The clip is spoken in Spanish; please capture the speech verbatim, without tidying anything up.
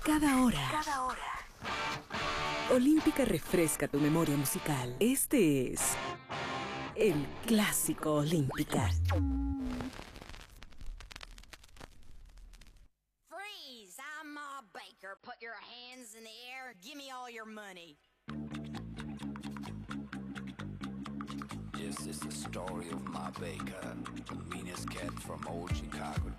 Cada hora. Cada hora. Olímpica refresca tu memoria musical. Este es el Clásico Olímpica. Freeze! I'm Ma Baker. Put your hands in the air. Give me all your money. This is the story of Ma Baker, the meanest cat from old Chicago.